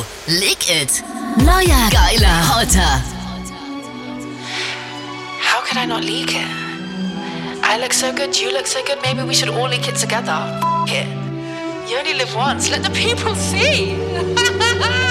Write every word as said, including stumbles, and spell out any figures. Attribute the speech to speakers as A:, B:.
A: Radio. Leak it. Neuer, geiler, hotter.
B: How could I not leak it? I look so good, you look so good, maybe we should all leak it together. F it. You only live once, let the people see.